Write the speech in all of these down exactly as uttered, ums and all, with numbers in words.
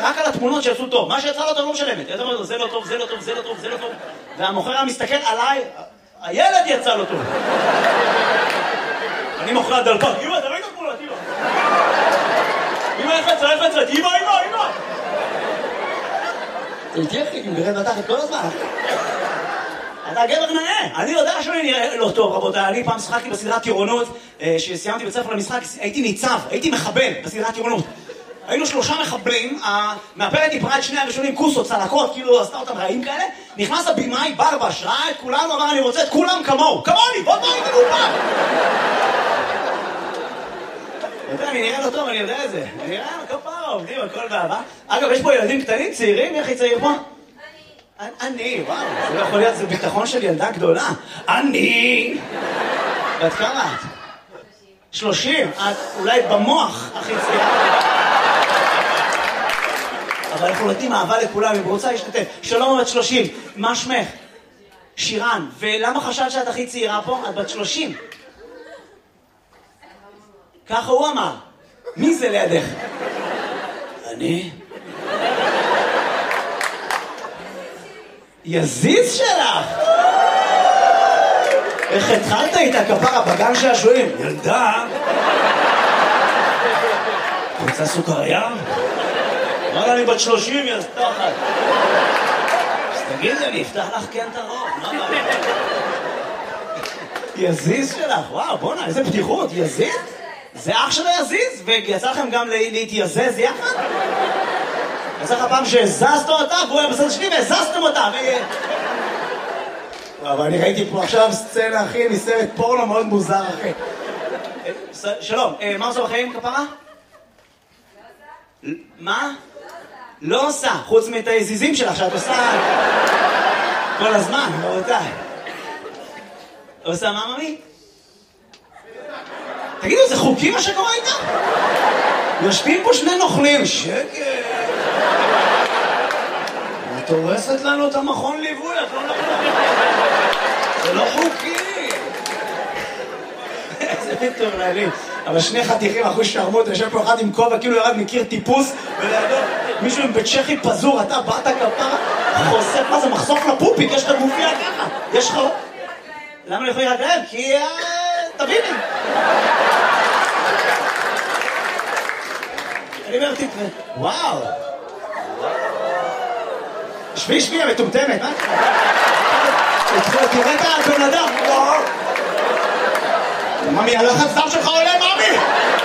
רק על התמונות שעשו טוב. מה שיצא לא טוב לא משלמת. אתה אומר, זה לא טוב, זה לא טוב, זה לא טוב, זה לא טוב. והמוכר היה מסתכל עליי, הילד יצא לא טוב. אני מוכר דלפק, אמא, אתה ראית תמונות, אמא. אמא, איך יצא, איך יצא, אמא, אמא, אמא. זה תהיה אחי, אם גרד בתחת כל הזמן. אתה גבר נאה, אני יודע שאני נראה לא טוב, רבותיי. אני פעם שחקתי בסדרת טירונות, שסיימתי בית ספר למשחק, הייתי ניצב, הייתי מחבל בסדרת טירונות. היינו שלושה מחבלים, המאפרת דיברה את שני הראשונים, כוסות, צלקות, כאילו עשתה אותם רעים כאלה. נכנס הבימאי, ברבש, ראה את כולנו, אמר אני רוצה את כולם כמוהו. כמוני, בוא בוא איתנו פעם. אני נראה לא טוב, אני יודע את זה. אני נראה כפרה, עובדים, הכל באהבה. אגב, יש פה ילדים קטנים, צעירים, איך היא צעיר פה? אני, וואו, זה לא יכול להיות, זה ביטחון של ילדה גדולה. אני! בת כמה את? שלושים. את אולי במוח הכי צעירה. אבל אנחנו נותנים אהבה לכולם, אם רוצה להשתתף. שלום, בת שלושים. מה שמך? שירן. ולמה חשבת שאת הכי צעירה פה? את בת שלושים. ככה הוא אמר. מי זה לידך? אני? יזיז שלך! איך התחלת איתה כפרה בגן שעשועים? ילדה! רוצה סוכריה? אמרה אני בת שלושים, יא סתחת. אז תגידי, אני אפתח לך כן את הרוב. יזיז שלך, וואו, בוא'נה, איזה פתיחות, יזיז? זה אח שלו יזיז? ויצא לכם גם להתייזז יחד? יצא לך פעם שהזזת אותה, והוא היה בסדר שלי והזזתם אותה, ו... אבל אני ראיתי פה עכשיו סצנה, אחי, מסרט פורנו מאוד מוזר, אחי. שלום, מה עושה בחיים, כפרה? מה? לא עושה, חוץ מאת היזיזים שלך, שאת עושה כל הזמן, רבותיי. עושה מה, ממי? תגידו, זה חוקי מה שקורה איתה? יושבים פה שני נוכלים, שקט. את הורסת לנו את המכון ליווי, את לא נוכלים. זה לא חוקי. איזה מטורללים. אבל שני חתיכים, אחוז שרמות, יושב פה אחד עם כובע, כאילו ירד מכיר טיפוס, ולידו מישהו עם בית צ'כי פזור, אתה באת כפרה, חושף, מה זה, מחשוף לפופיק, יש לך גופיה ככה, יש לך... למה לא יכולים להגרב? כי... תביני. אני אומר, תתראה, וואו. שבי, שבי, המטומטמת, מה? תראה את הבן אדם, וואו. ממי, הלחץ דם שלך עולה, ממי!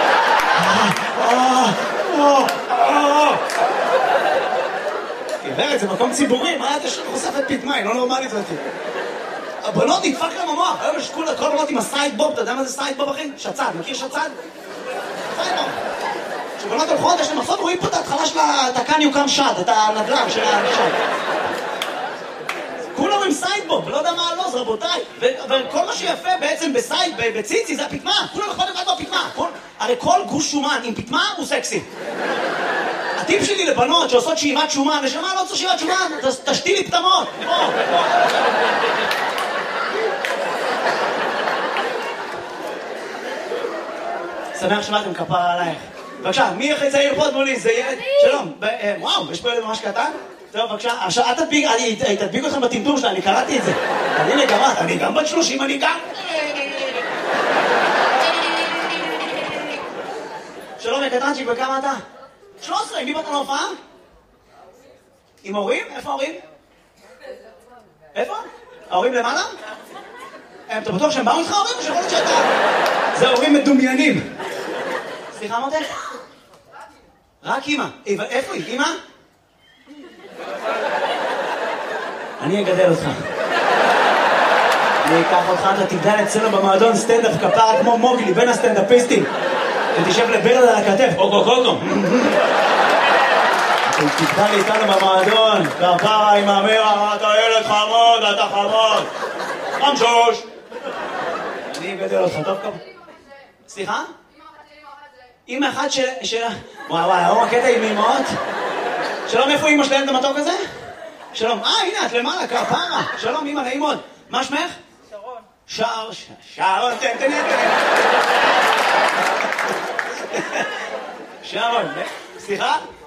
גברת, זה מקום ציבורי, מה את יש חושפת פתמה, היא לא נורמלית אותי. הבנות נדפק להם המוח, היום יש כל הבנות עם הסיידבוב, אתה יודע מה זה סיידבוב, אחי? שצד, מכיר שצד? סיידבוב. כשבנות הולכות, יש להם מחסות, רואים פה את ההתחלה של התקן יוקם שד, את הנדל"ן של השד. כולם עם סיידבוב, לא יודע מה הלוז, רבותיי. וכל מה שיפה בעצם בסייד, בציצי, זה הפתמה. כולם יכולים לבד בפתמה. הרי כל גוש שומן עם פתמה הוא סקסי. הטיפ שלי לבנות שעושות שאיבת שומן, נשמה לא צריך שאיבת שומן, תשתי לי פתמות. שמח שבאתם כפרה עלייך. בבקשה, מי הכי צעיר פה תנו לי? זה ילד? שלום. וואו, יש פה ילד ממש קטן? טוב, בבקשה, עכשיו, אל תדביק, אני תדביק אתכם בטמטום שלה, אני קראתי את זה. אני גם את, אני גם בת שלושים, אני גם... שלום, קטנצ'יק, וכמה אתה? שלוש עשרה, עם מי באת להופעה? עם הורים? איפה ההורים? איפה? ההורים למעלה? אתה בטוח שהם באו איתך ההורים או שיכול להיות שאתה... זה ההורים מדומיינים. סליחה, מותך? רק אמא. איפה היא? אמא? אני אגדל אותך. אני אקח אותך, אתה תגדל אצלנו במועדון סטנדאפ כפרה כמו מוגלי, בין הסטנדאפיסטים. ותשב לברד על הכתף, אוגו קוגו. אתה תגדל איתנו במועדון, כפרה עם אמרה, אתה ילד חמוד, אתה חמוד. חמשוש. אני אגדל אותך, טוב כפרה. סליחה? אמא אחת של... וואי וואי, היום הקטע עם אמאות. שלום, איפה אמא שלהם את המתוק הזה? שלום, אה, הנה, את למעלה, כפרה. שלום, אמא, נעים מאוד. מה שמך? שרון. שר, שרון, תן, תן, תן. שרון, סליחה?